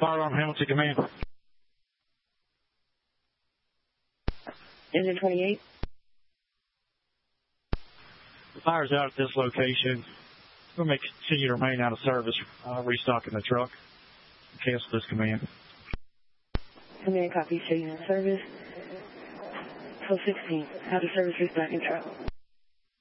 Firearm Hamilton Command. Engine 28. The fire's out at this location. We're going to continue to remain out of service, restocking the truck. Cancel this command. Command copy, staying in service. 16. Out of service, restocking truck.